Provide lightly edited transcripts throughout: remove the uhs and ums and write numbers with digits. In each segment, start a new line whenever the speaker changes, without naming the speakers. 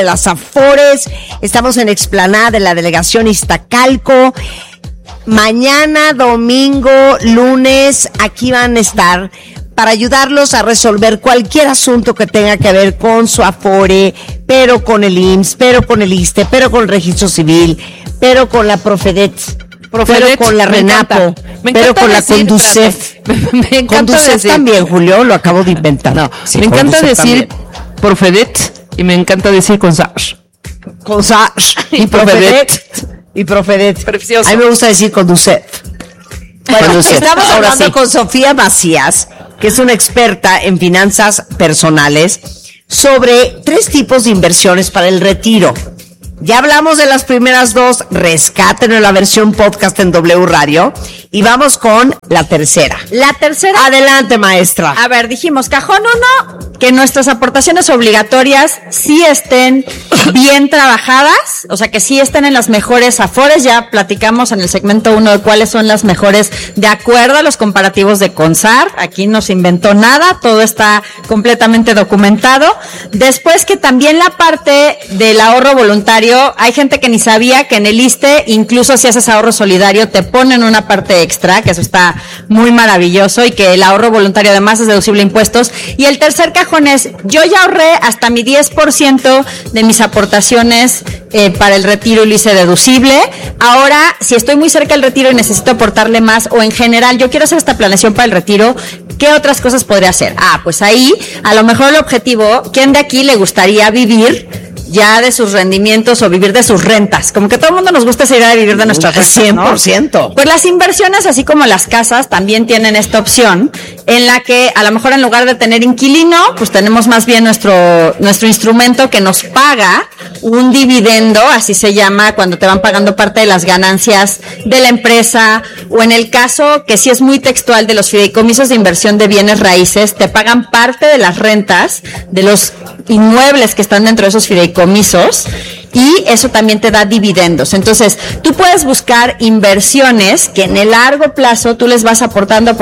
de las Afores. Estamos en Explanada de la Delegación Iztacalco. Mañana, domingo, lunes, aquí van a estar para ayudarlos a resolver cualquier asunto que tenga que ver con su Afore, pero con el IMSS, pero con el ISSSTE, pero con el Registro Civil, pero con la Profedet, pero con la Renapo, pero con la Conducef.
Me encanta
Conducef
decir
también, Julio, lo acabo de inventar.
No,
Sí,
me encanta
Conducef
decir
también.
Profedet y me encanta decir Consage.
Consage
Y Profedet.
Y Profedet.
Precioso.
A mí me gusta decir Conducef. Bueno,
Conducef.
estamos
Ahora
hablando
sí.
con Sofía Macías, que es una experta en finanzas personales, sobre 3 tipos de inversiones para el retiro. Ya hablamos de las primeras 2, rescaten en la versión podcast en W Radio, y vamos con la tercera.
La tercera.
Adelante, maestra.
A ver, dijimos, cajón 1, que nuestras aportaciones obligatorias sí estén bien trabajadas, o sea, que sí estén en las mejores Afores. Ya platicamos en el segmento 1 de cuáles son las mejores de acuerdo a los comparativos de CONSAR. Aquí no se inventó nada, todo está completamente documentado. Después, que también la parte del ahorro voluntario, hay gente que ni sabía que en el ISSSTE, incluso si haces ahorro solidario, te ponen una parte extra, que eso está muy maravilloso, y que el ahorro voluntario además es deducible a impuestos. Y el tercer cajón es, yo ya ahorré hasta mi 10% de mis aportaciones para el retiro y lo hice deducible. Ahora, si estoy muy cerca del retiro y necesito aportarle más, o en general, yo quiero hacer esta planeación para el retiro, ¿qué otras cosas podría hacer? Pues ahí, a lo mejor el objetivo, ¿quién de aquí le gustaría vivir ya de sus rendimientos o vivir de sus rentas? Como que todo el mundo nos gusta ir a vivir de nuestras rentas, ¿no?
100%.
Pues las inversiones, así como las casas, también tienen esta opción, en la que a lo mejor en lugar de tener inquilino, pues tenemos más bien nuestro instrumento que nos paga un dividendo, así se llama, cuando te van pagando parte de las ganancias de la empresa, o en el caso que sí es muy textual de los fideicomisos de inversión de bienes raíces, te pagan parte de las rentas de los inmuebles que están dentro de esos fideicomisos, y eso también te da dividendos. Entonces, tú puedes buscar inversiones que en el largo plazo tú les vas aportando,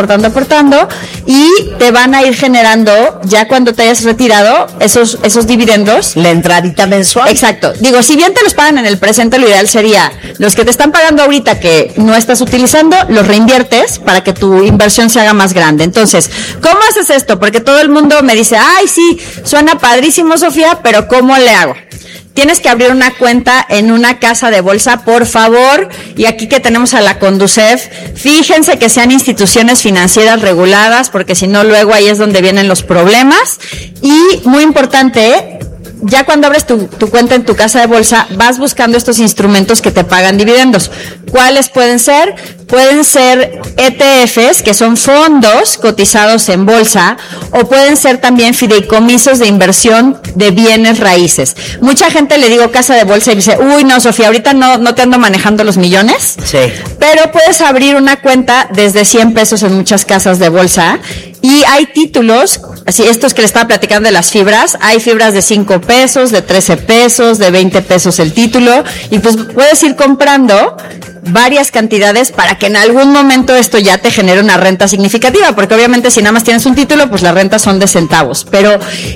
y te van a ir generando, ya cuando te hayas retirado, esos dividendos.
La entradita mensual.
Exacto. Digo, si bien te los pagan en el presente, lo ideal sería los que te están pagando ahorita que no estás utilizando, los reinviertes para que tu inversión se haga más grande. Entonces, ¿cómo haces esto? Porque todo el mundo me dice, ay, sí, suena padrísimo, Sofía, pero ¿cómo le hago? Tienes que abrir una cuenta en una casa de bolsa, por favor, y aquí que tenemos a la Conducef, fíjense que sean instituciones financieras reguladas, porque si no, luego ahí es donde vienen los problemas. Y muy importante, ya cuando abres tu cuenta en tu casa de bolsa, vas buscando estos instrumentos que te pagan dividendos. ¿Cuáles pueden ser? Pueden ser ETFs, que son fondos cotizados en bolsa, o pueden ser también fideicomisos de inversión de bienes raíces. Mucha gente le digo casa de bolsa y dice, uy, no, Sofía, ahorita no te ando manejando los millones.
Sí.
Pero puedes abrir una cuenta desde 100 pesos en muchas casas de bolsa, y hay títulos, así estos que le estaba platicando de las fibras, hay fibras de 5 pesos, de 13 pesos, de 20 pesos el título, y pues puedes ir comprando varias cantidades para que en algún momento esto ya te genere una renta significativa, porque obviamente si nada más tienes un título, pues las rentas son de centavos. Pero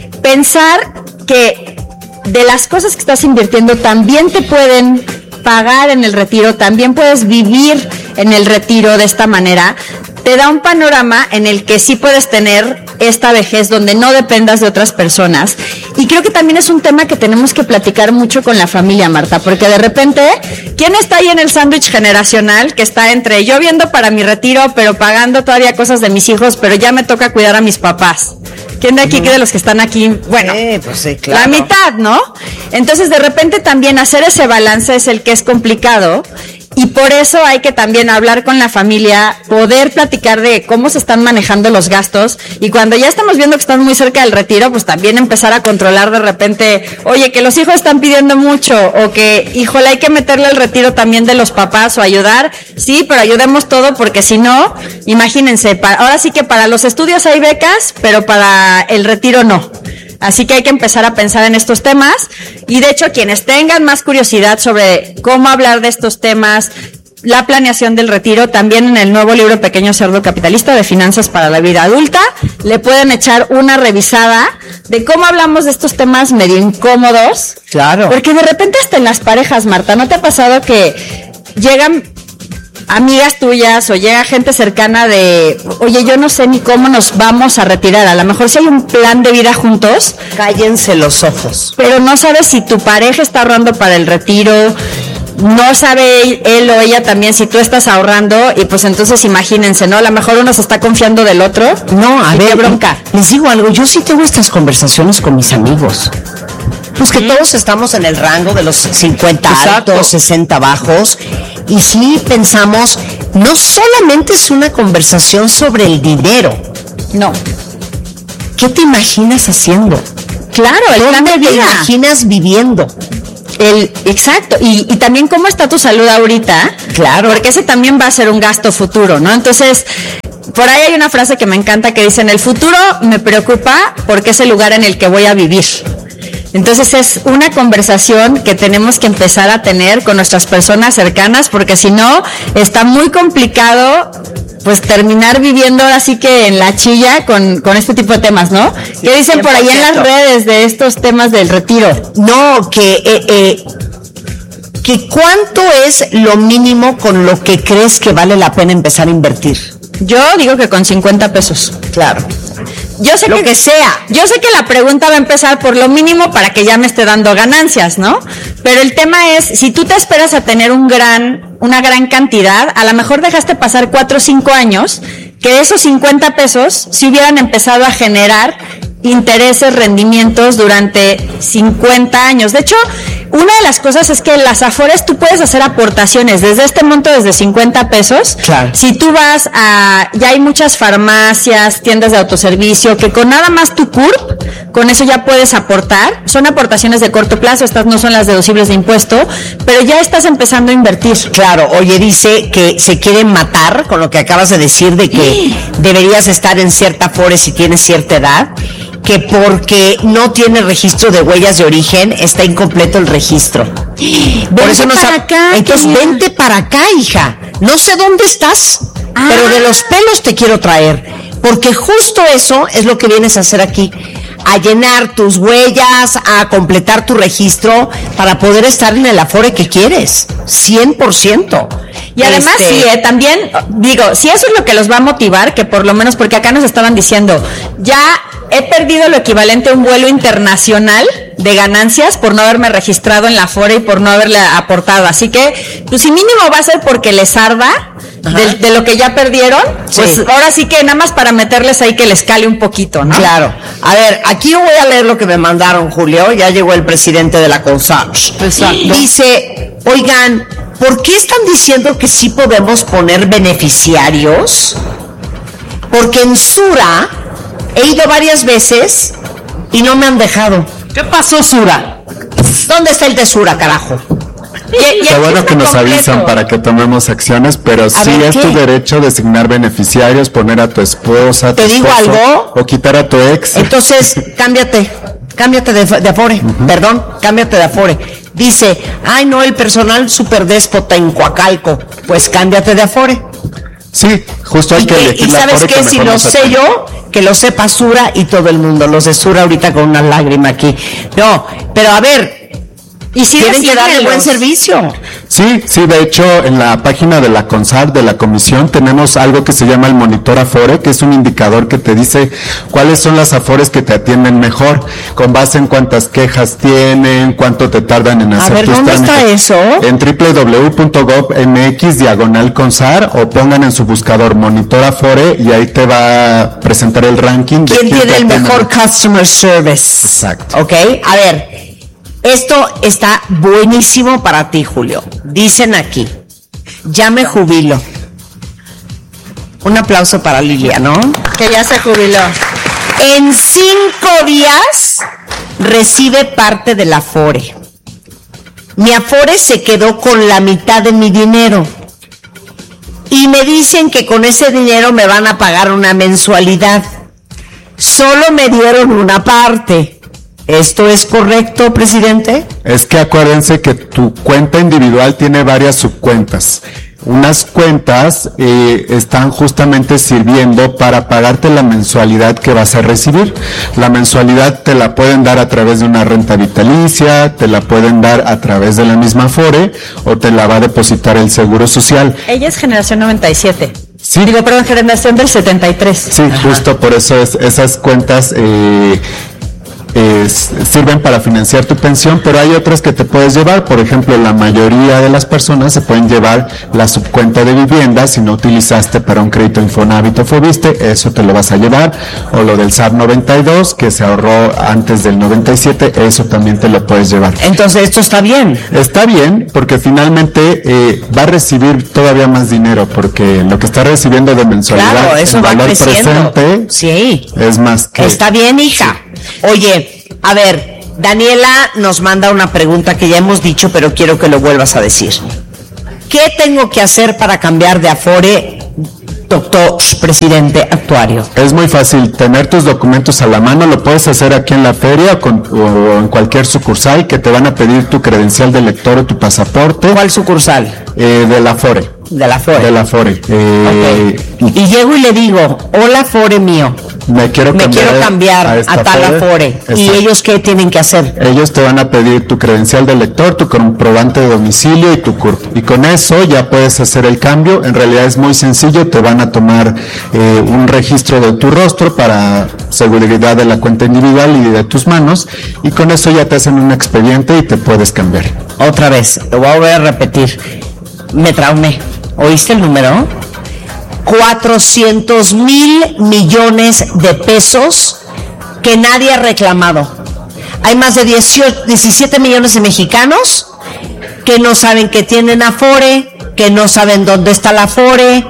pensar que de las cosas que estás invirtiendo también te pueden pagar en el retiro, también puedes vivir en el retiro de esta manera, te da un panorama en el que sí puedes tener esta vejez donde no dependas de otras personas. Y creo que también es un tema que tenemos que platicar mucho con la familia, Marta, porque de repente, ¿quién está ahí en el sándwich generacional que está entre yo viendo para mi retiro, pero pagando todavía cosas de mis hijos, pero ya me toca cuidar a mis papás? ¿Quién de aquí, de los que están aquí? Bueno,
pues sí, claro.
La mitad, ¿no? Entonces, de repente también hacer ese balance es el que es complicado. Y por eso hay que también hablar con la familia, poder platicar de cómo se están manejando los gastos, y cuando ya estamos viendo que están muy cerca del retiro, pues también empezar a controlar de repente, oye, que los hijos están pidiendo mucho, o que, híjole, hay que meterle al retiro también de los papás o ayudar. Sí, pero ayudemos todo, porque si no, imagínense, ahora sí que para los estudios hay becas, pero para el retiro no. Así que hay que empezar a pensar en estos temas, y de hecho quienes tengan más curiosidad sobre cómo hablar de estos temas, la planeación del retiro, también en el nuevo libro Pequeño Cerdo Capitalista de Finanzas para la Vida Adulta, le pueden echar una revisada de cómo hablamos de estos temas medio incómodos.
Claro.
Porque de repente hasta en las parejas, Marta, ¿no te ha pasado que llegan amigas tuyas o llega gente cercana de, oye, yo no sé ni cómo nos vamos a retirar? A lo mejor si hay un plan de vida juntos,
Cállense los ojos.
pero no sabes si tu pareja está ahorrando para el retiro, no sabe él o ella también si tú estás ahorrando, y pues entonces imagínense, ¿no? A lo mejor uno se está confiando del otro.
No, a
y
ver,
qué bronca.
les digo algo, yo sí tengo estas conversaciones con mis amigos. Pues que todos estamos en el rango de los 50
Exacto.
altos, 60 bajos, y sí pensamos, no solamente es una conversación sobre el dinero,
No.
¿qué te imaginas haciendo?
Claro, el plan de
¿Dónde te
vida.
imaginas viviendo?
Exacto, y también cómo está tu salud ahorita.
Claro.
Porque ese también va a ser un gasto futuro, ¿no? Entonces, por ahí hay una frase que me encanta que dice, en el futuro me preocupa porque es el lugar en el que voy a vivir. Entonces es una conversación que tenemos que empezar a tener con nuestras personas cercanas, porque si no, está muy complicado pues terminar viviendo así que en la chilla con este tipo de temas, ¿no? ¿Qué dicen por ahí en las
100%.
redes de estos temas del retiro?
No, que cuánto es lo mínimo con lo que crees que vale la pena empezar a invertir.
Yo digo que con 50 pesos.
Claro.
Yo sé
Lo que sea.
Yo sé que la pregunta va a empezar por lo mínimo para que ya me esté dando ganancias, ¿no? Pero el tema es, si tú te esperas a tener una gran cantidad, a lo mejor dejaste pasar 4 o 5 años, que esos 50 pesos si hubieran empezado a generar intereses, rendimientos durante 50 años. De hecho, una de las cosas es que en las Afores tú puedes hacer aportaciones desde este monto, desde 50 pesos.
Claro.
Si tú vas ya hay muchas farmacias, tiendas de autoservicio, que con nada más tu CURP, con eso ya puedes aportar. Son aportaciones de corto plazo, estas no son las deducibles de impuesto, pero ya estás empezando a invertir.
Claro, oye, dice que se quieren matar con lo que acabas de decir de que deberías estar en cierta Afore si tienes cierta edad, que porque no tiene registro de huellas de origen está incompleto el registro. Por eso no
para acá,
entonces
querida.
vente para acá, hija. No sé dónde estás, pero de los pelos te quiero traer, porque justo eso es lo que vienes a hacer aquí, a llenar tus huellas, a completar tu registro para poder estar en el Afore que quieres, 100%.
Y además, sí, también, digo, si eso es lo que los va a motivar, que por lo menos, porque acá nos estaban diciendo, ya he perdido lo equivalente a un vuelo internacional de ganancias por no haberme registrado en la Afore y por no haberle aportado. Así que, pues si mínimo va a ser porque les arda de lo que ya perdieron, pues
Sí.
ahora sí que nada más para meterles ahí que les cale un poquito, ¿no?
Claro. A ver, aquí yo voy a leer lo que me mandaron, Julio. Ya llegó el presidente de la CONSAR.
Exacto.
Dice, oigan, ¿por qué están diciendo que sí podemos poner beneficiarios? Porque en Sura he ido varias veces y no me han dejado.
¿Qué pasó, Sura?
¿Dónde está el de Sura, carajo?
Qué bueno que nos
completo.
avisan para que tomemos acciones, pero sí
ver,
es
¿qué?
tu derecho designar beneficiarios, poner a tu esposa, a tu
¿Te digo
esposo,
algo?
o quitar a tu ex.
Entonces, cámbiate de Afore, perdón, cámbiate de Afore. Dice, ay no, el personal super déspota en Coacalco, pues cámbiate de Afore.
Sí, justo hay que elegir
Y
la
sabes
Afore
qué,
que
si
mejor
lo
nos
sé
atiende.
yo, que lo sepa Sura y todo el mundo, los de Sura ahorita con una lágrima aquí. No, pero a ver,
Y sí
tienen que darle
decírmelos.
buen servicio.
Sí, de hecho, en la página de la CONSAR, de la comisión, tenemos algo que se llama el Monitor Afore, que es un indicador que te dice cuáles son las Afores que te atienden mejor, con base en cuántas quejas tienen, cuánto te tardan en hacer
ver,
tus
¿dónde está
trámites.
eso?
En www.gov.mx/CONSAR, o pongan en su buscador Monitor Afore y ahí te va a presentar el ranking de
¿Quién tiene
te
el
atiende
mejor
mejor.
customer service?
Exacto.
Ok, a ver, esto está buenísimo para ti, Julio. Dicen aquí, ya me jubilo. Un aplauso para Lilia, ¿no?
Que ya se jubiló.
En 5 días recibe parte del Afore. Mi Afore se quedó con la mitad de mi dinero. Y me dicen que con ese dinero me van a pagar una mensualidad. Solo me dieron una parte. ¿Esto es correcto, presidente?
Es que acuérdense que tu cuenta individual tiene varias subcuentas. unas cuentas están justamente sirviendo para pagarte la mensualidad que vas a recibir. La mensualidad te la pueden dar a través de una renta vitalicia, te la pueden dar a través de la misma Afore o te la va a depositar el Seguro Social.
Ella es generación 97.
Sí.
Digo, perdón, generación del 73.
Sí, justo por eso esas cuentas sirven para financiar tu pensión, pero hay otras que te puedes llevar. Por ejemplo, la mayoría de las personas se pueden llevar la subcuenta de vivienda si no utilizaste para un crédito Infonavit o Fobiste, eso te lo vas a llevar, o lo del SAT 92 que se ahorró antes del 97, eso también te lo puedes llevar.
Entonces, esto está bien.
Está bien, porque finalmente va a recibir todavía más dinero, porque lo que está recibiendo de mensualidad,
Claro, eso
el
va
valor
creciendo.
presente,
Sí.
es más que...
Está bien, hija. Oye, a ver, Daniela nos manda una pregunta que ya hemos dicho, pero quiero que lo vuelvas a decir. ¿Qué tengo que hacer para cambiar de Afore, doctor presidente actuario?
Es muy fácil, tener tus documentos a la mano, lo puedes hacer aquí en la feria o en cualquier sucursal que te van a pedir tu credencial de lector o tu pasaporte.
¿Cuál sucursal?
De la Afore.
De la Afore.
De la Afore.
Y llego y le digo, hola Afore mío,
me quiero
cambiar
esta
a tal Afore. ¿Y
Exacto.
ellos qué tienen que hacer?
Ellos te van a pedir tu credencial de lector, tu comprobante de domicilio y tu CURP. Y con eso ya puedes hacer el cambio. En realidad es muy sencillo. Te van a tomar un registro de tu rostro para seguridad de la cuenta individual y de tus manos. Y con eso ya te hacen un expediente y te puedes cambiar.
Otra vez, lo voy a volver a repetir. Me traumé. ¿Oíste el número? 400,000 millones de pesos que nadie ha reclamado. Hay más de 17 millones de mexicanos que no saben que tienen Afore, que no saben dónde está la Afore.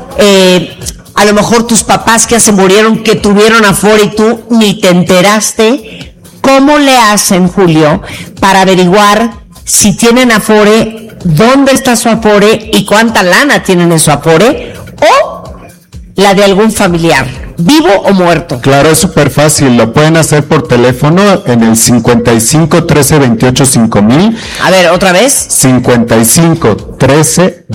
A lo mejor tus papás que se murieron, que tuvieron Afore y tú ni te enteraste. ¿Cómo le hacen, Julio, para averiguar si tienen Afore, dónde está su Afore y cuánta lana tienen en su Afore, o la de algún familiar, vivo o muerto?
Claro, es súper fácil. Lo pueden hacer por teléfono en el 55 13 28 5000.
A ver, otra vez.
55 13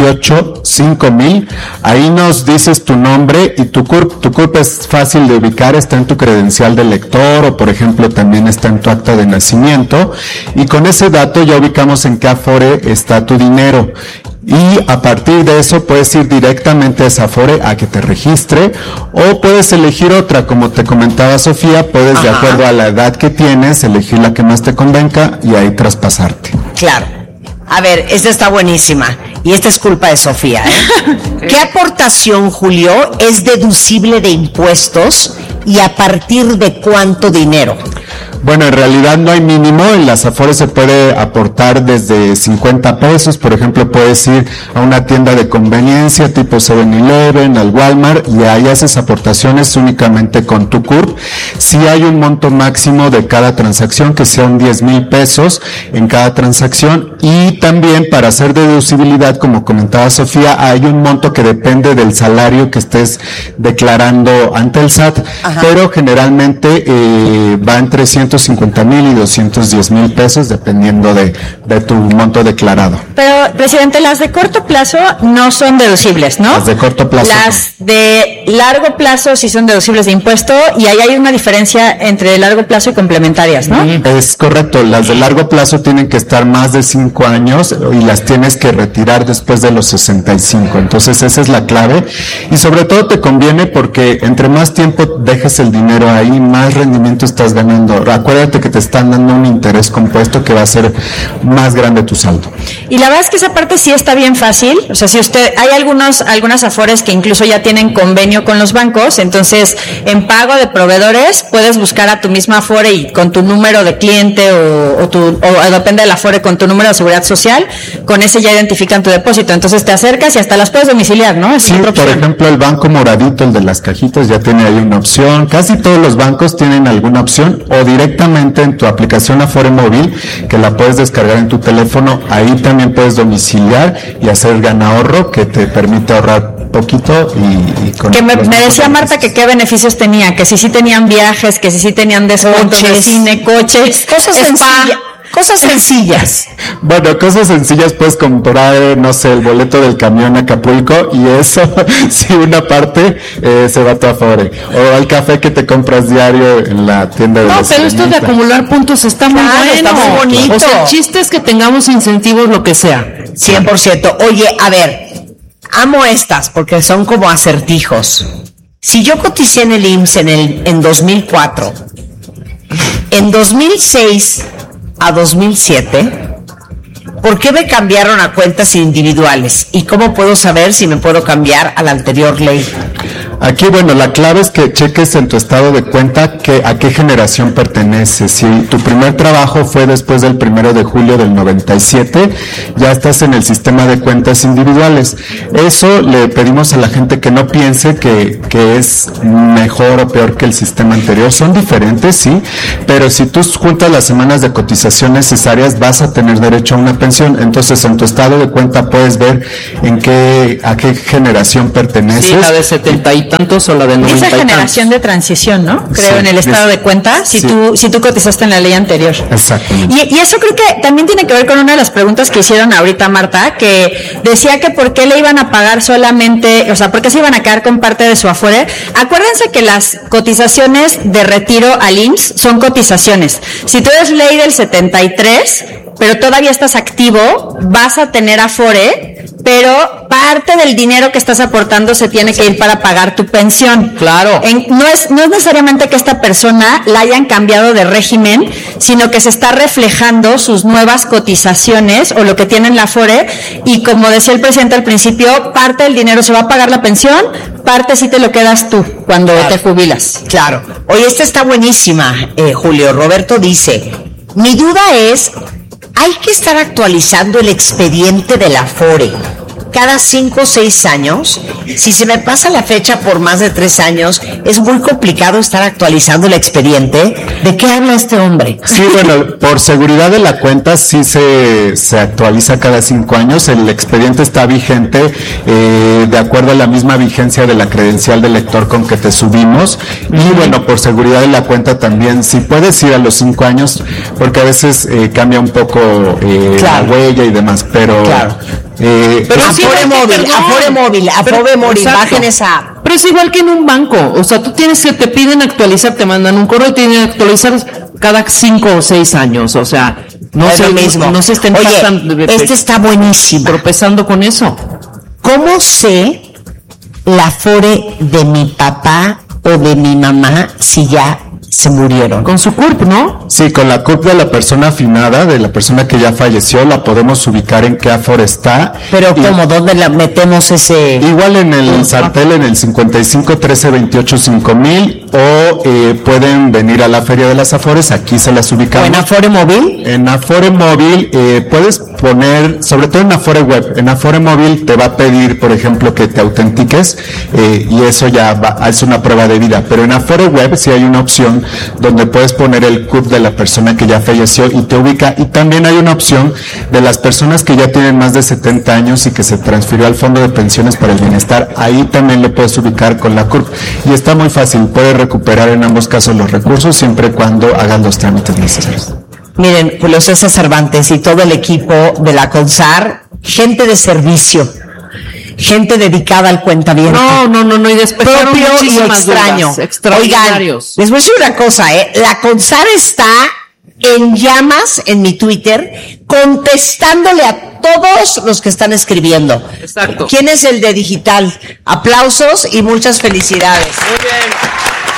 28 5000. Ahí nos dices tu nombre y tu CURP. Tu CURP es fácil de ubicar, está en tu credencial de lector o, por ejemplo, también está en tu acta de nacimiento. Y con ese dato ya ubicamos en qué Afore está tu dinero. Y a partir de eso puedes ir directamente a esa Afore a que te registre, o puedes elegir otra, como te comentaba Sofía, puedes de acuerdo a la edad que tienes, elegir la que más te convenga y ahí traspasarte.
Claro. A ver, esta está buenísima. Y esta es culpa de Sofía, ¿eh? ¿Qué aportación, Julio, es deducible de impuestos y a partir de cuánto dinero?
Bueno, en realidad no hay mínimo. En las Afores se puede aportar desde 50 pesos. Por ejemplo, puedes ir a una tienda de conveniencia tipo 7-Eleven, al Walmart, y ahí haces aportaciones únicamente con tu CURP. Sí hay un monto máximo de cada transacción, que sean 10,000 pesos en cada transacción. Y también para hacer deducibilidad, como comentaba Sofía, hay un monto que depende del salario que estés declarando ante el SAT. Pero generalmente va entre 150,000 y 210,000 pesos, dependiendo de tu monto declarado.
Pero, presidente, las de corto plazo no son deducibles, ¿no?
Las de corto plazo
Las de largo plazo sí son deducibles de impuesto, y ahí hay una diferencia entre largo plazo y complementarias, ¿no?
Es correcto, las de largo plazo tienen que estar más de 5 años y las tienes que retirar después de los 65. Entonces esa es la clave, y sobre todo te conviene porque entre más tiempo dejes el dinero ahí, más rendimiento estás ganando. Acuérdate que te están dando un interés compuesto que va a ser más grande tu saldo.
Y la verdad es que esa parte sí está bien fácil. O sea, si hay algunas Afores que incluso ya tienen convenio con los bancos, entonces en pago de proveedores puedes buscar a tu misma Afore y con tu número de cliente o depende de la Afore, con tu número de seguridad social, con ese ya identifican tu depósito. Entonces te acercas y hasta las puedes domiciliar, ¿no?
Sí, por ejemplo, el banco moradito, el de las cajitas, ya tiene ahí una opción. Casi todos los bancos tienen alguna opción, o directamente en tu aplicación Afore móvil, que la puedes descargar en tu teléfono. Ahí también puedes domiciliar y hacer ganahorro, que te permite ahorrar poquito y con...
Que me decía Marta que qué beneficios tenía, que si sí tenían viajes, que si sí tenían descuentos de cine, coches,
cosas
spa.
Cosas sencillas.
Bueno, cosas sencillas, puedes comprar, no sé, el boleto del camión a Acapulco y eso, si una parte se va a tu Afore. O el café que te compras diario en la tienda de
No,
la
pero esto de
Sirenita.
acumular puntos está muy
Claro,
bueno.
está muy bonito.
O sea, el chiste es que tengamos incentivos, lo que sea.
100%. Oye, a ver, amo estas porque son como acertijos. Si yo coticé en el IMSS en 2004, en 2006 a 2007, ¿por qué me cambiaron a cuentas individuales? ¿Y cómo puedo saber si me puedo cambiar a la anterior ley?
Aquí, bueno, la clave es que cheques en tu estado de cuenta a qué generación perteneces. Si tu primer trabajo fue después del 1 de julio del 97, ya estás en el sistema de cuentas individuales. Eso le pedimos a la gente que no piense que es mejor o peor que el sistema anterior. Son diferentes, sí, pero si tú juntas las semanas de cotización necesarias, vas a tener derecho a una pensión. Entonces, en tu estado de cuenta puedes ver a qué generación perteneces.
Sí, la de 70 y tantos o la de 90 y
Esa
tantos.
generación de transición, ¿no? Creo,
Sí,
en el estado de cuenta, si
sí.
tú cotizaste en la ley anterior.
Exactamente.
Y eso creo que también tiene que ver con una de las preguntas que hicieron ahorita Marta, que decía que por qué le iban a pagar solamente, o sea, por qué se iban a quedar con parte de su Afore. Acuérdense que las cotizaciones de retiro al IMSS son cotizaciones. Si tú eres ley del 73, pero todavía estás activo, vas a tener Afore, pero parte del dinero que estás aportando se tiene que ir para pagar tu pensión.
Claro.
No es necesariamente que esta persona la hayan cambiado de régimen, sino que se está reflejando sus nuevas cotizaciones o lo que tiene en la Afore, y como decía el presidente al principio, parte del dinero se va a pagar la pensión, parte sí te lo quedas tú cuando te jubilas.
Claro. Oye, esta está buenísima, Julio. Roberto dice, mi duda es, hay que estar actualizando el expediente de la Afore cada 5 o 6 años. Si se me pasa la fecha por más de 3 años, es muy complicado estar actualizando el expediente. ¿De qué habla este hombre?
Sí, bueno, por seguridad de la cuenta sí se actualiza cada 5 años. El expediente está vigente de acuerdo a la misma vigencia de la credencial del lector con que te subimos. Y bueno, por seguridad de la cuenta también, si puedes ir a los 5 años, porque a veces cambia un poco
Claro.
la huella y demás, pero...
Claro.
Pero sí,
Afore móvil, Afore móvil, Afore móvil,
Exacto.
bajen esa.
Pero es igual que en un banco. O sea, tú tienes que, te piden actualizar, te mandan un correo y te piden actualizar cada 5 o 6 años. O sea, no
Es
se,
lo mismo.
no se estén
Oye, este está buenísimo.
tropezando con eso.
¿Cómo sé la Afore de mi papá o de mi mamá si ya se murieron?
Con su CURP, ¿no?
Sí, con la CURP de la persona afinada, de la persona que ya falleció, la podemos ubicar en qué Afore está.
Pero
Y-
¿cómo? ¿Dónde la metemos ese?
Igual en el sartel, en el 55 13 28 5000, o pueden venir a la Feria de las Afores, aquí se las
¿O
ubicamos.
en Afore móvil?
En Afore móvil puedes poner, sobre todo en Afore web, en Afore móvil te va a pedir, por ejemplo, que te autentiques y eso ya es una prueba de vida, pero en Afore web sí hay una opción donde puedes poner el CURP de la persona que ya falleció y te ubica, y también hay una opción de las personas que ya tienen más de 70 años y que se transfirió al Fondo de Pensiones para el Bienestar, ahí también le puedes ubicar con la CURP y está muy fácil, puedes recuperar en ambos casos los recursos siempre y cuando hagas los trámites necesarios.
Miren, Julio César Cervantes y todo el equipo de la CONSAR, gente de servicio, gente dedicada al cuentaviente.
No, y despejaron
Propio y
muchísimas
extraño.
dudas, extraordinarios.
Oigan, les voy a decir una cosa, la CONSAR está en llamas en mi Twitter, contestándole a todos los que están escribiendo.
Exacto.
¿Quién es el de digital? Aplausos y muchas felicidades. Muy bien.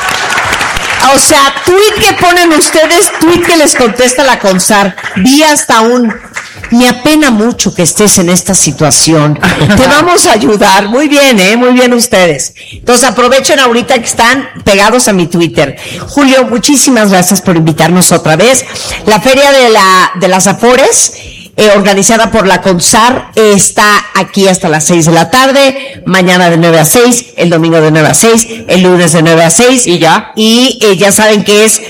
O sea, tweet que ponen ustedes, tweet que les contesta la CONSAR. Vi hasta me apena mucho que estés en esta situación. Te vamos a ayudar. Muy bien ustedes. Entonces aprovechen ahorita que están pegados a mi Twitter. Julio, muchísimas gracias por invitarnos otra vez. La Feria de las Afores, organizada por la CONSAR, está aquí hasta las 6 de la tarde, mañana de 9 a 6, el domingo de 9 a 6, el lunes de 9 a 6.
Y ya.
Y ya saben que es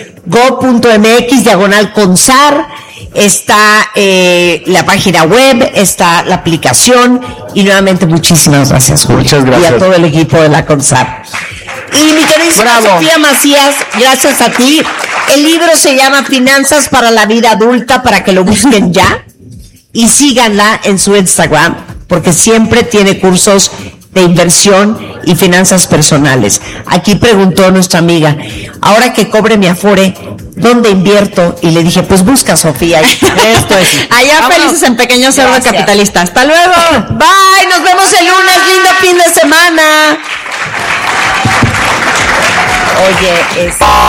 go.mx/CONSAR, está la página web, está la aplicación, y nuevamente muchísimas gracias, Julio.
Muchas gracias.
Y a todo el equipo de la CONSAR. Y mi queridísima
Bravo.
Sofía Macías, gracias a ti. El libro se llama Finanzas para la Vida Adulta, para que lo busquen ya y síganla en su Instagram, porque siempre tiene cursos de inversión y finanzas personales. Aquí preguntó nuestra amiga, ahora que cobre mi Afore, ¿dónde invierto? Y le dije, pues busca, Sofía. Esto es.
Allá
Vámonos.
felices en Pequeño Cerdo
Gracias.
Capitalista. Hasta luego.
Bye, nos vemos el lunes, lindo fin de semana. Oye,